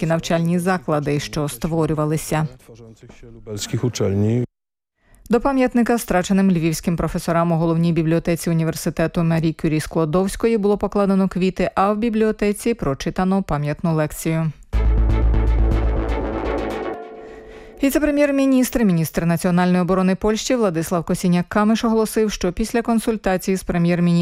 лубельські навчальні заклади, що створювалися. До пам'ятника страченим львівським професорам у головній бібліотеці університету Марі Кюрі Склодовської було покладено квіти, а в бібліотеці прочитано пам'ятну лекцію. Віце-прем'єр-міністр, міністр національної оборони Польщі Владислав Косіняк-Камиш оголосив, що після консультації з прем'єр-міністром